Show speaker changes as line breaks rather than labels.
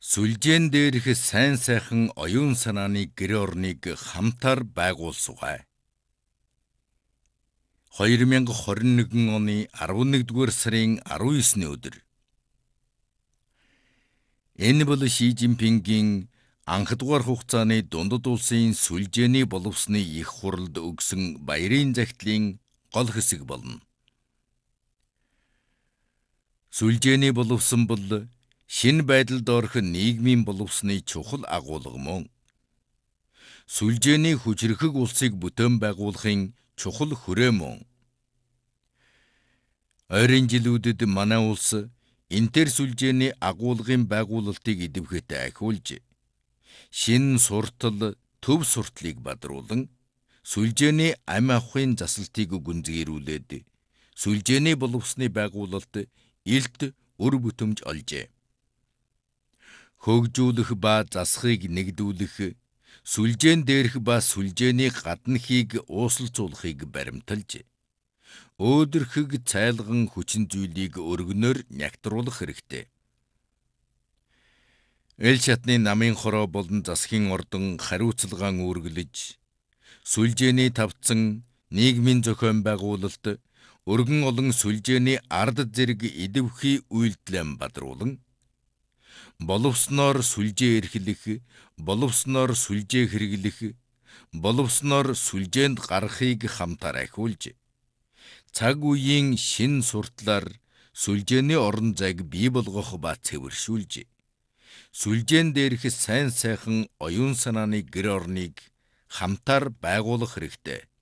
Сүлжээн дээрх сайн сайхан оюун санааны гэр орныг хамтаар байгуулсугай. 2021 оны 11-р сарын 19-ний өдөр. Энэ бол Ши Жинпингийн анхдугаар хугацааны дундад улсын сүлжээний боловсны их хуралд өгсөн баярын захидлын гол хэсэг болно. Сүлжээний боловсон бол шинэ байдалд орох нийгмийн боловсны чухал агуулга мөн. Сүлжээний хүчрхэг улсыг бүтээн байгуулахын чухал хүрээ мөн. Ойрын жилүүдэд манай улс энтер сүлжээний агуулгын байгуулалтыг идэвхтэй ахиулж, шинэ суртал, төв суртлыг бадруулан, сүлжээний амь авахын засалтыг гүнзгийрүүлээд, сүлжээний боловсны байгуулалт илт үр бүтэмж олжээ. Хөгжүүлэх ба засахыг нэгдүүлэх, сүлжээн дээрх ба сүлжээний гаднахыг уусалцуулахыг баримталж, өөдрөхөг цайлган хүчин зүйлийг өргөнөөр нягтруулах хэрэгтэй. Эл шатны намын хороо болон засгийн ордон хариуцлагаан үргэлж, сүлжээний тавцсан нийгмийн зохион байгуулалт, өргөн олон сүлжээний ард зэрэг идэвхий үйлдэлэн бадруулан, боловсноор сүлжээ эрхлэх, боловсноор сүлжээ хэрэглэх, боловсноор сүлжээнд гарахыг хамтаар ахиулж, цаг үеийн шин суртлаар сүлжээний орон зайг бий болгох ба цэвэршүүлж, сүлжээн дээрх сайн сайхан оюун санааны гэр орныг хамтаар байгуулах хэрэгтэй.